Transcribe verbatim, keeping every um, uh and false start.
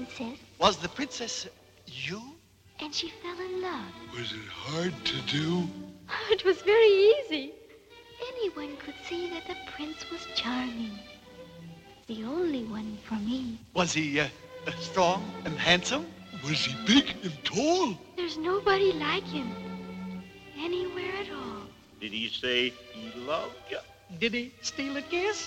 princess. Was the princess you? And she fell in love. Was it hard to do? It was very easy. Anyone could see that the prince was charming. The only one for me. Was he uh, strong and handsome? Was he big and tall? There's nobody like him. Anywhere at all. Did he say he loved you? Did he steal a kiss?